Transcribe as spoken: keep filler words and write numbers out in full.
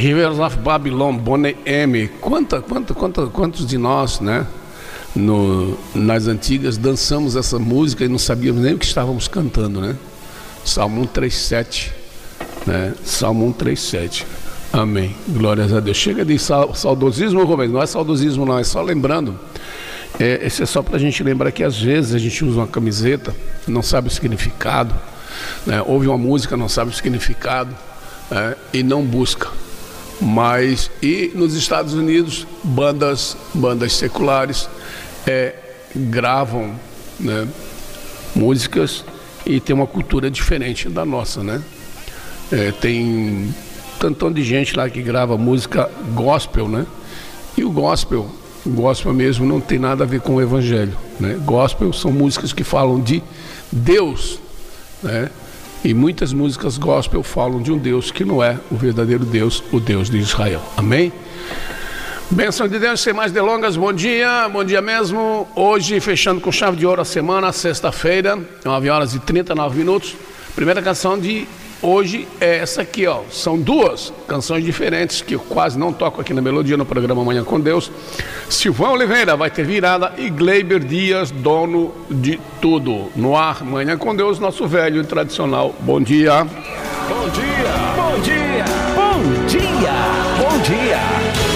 Rivers of Babylon, Boney M. Quanta, quanta, quanta, quantos de nós, né? No, nas antigas dançamos essa música e não sabíamos nem o que estávamos cantando, né? Salmo cento e trinta e sete, né? Salmo cento e trinta e sete. Amém. Glórias a Deus. Chega de saudosismo, Rubens. Não é saudosismo, não. É só lembrando. É, esse é só para a gente lembrar que às vezes a gente usa uma camiseta, não sabe o significado, né? Ouve uma música, não sabe o significado, né? E não busca. Mas, e nos Estados Unidos, bandas, bandas seculares é, gravam, né, músicas e tem uma cultura diferente da nossa, né? É, tem um tantão de gente lá que grava música gospel, né? E o gospel, o gospel mesmo não tem nada a ver com o evangelho, né? Gospel são músicas que falam de Deus, né? E muitas músicas gospel falam de um Deus que não é o verdadeiro Deus, o Deus de Israel. Amém? Bênção de Deus, sem mais delongas, bom dia, bom dia mesmo. Hoje, fechando com chave de ouro a semana, sexta-feira, nove horas e trinta e nove minutos. Primeira canção de hoje é essa aqui, ó. São duas canções diferentes que eu quase não toco aqui na Melodia, no programa Manhã com Deus. Silvão Oliveira, Vai Ter Virada, e Gleiber Dias, Dono de Tudo. No ar, Manhã com Deus, nosso velho e tradicional bom dia. Bom dia, bom dia, bom dia, bom dia.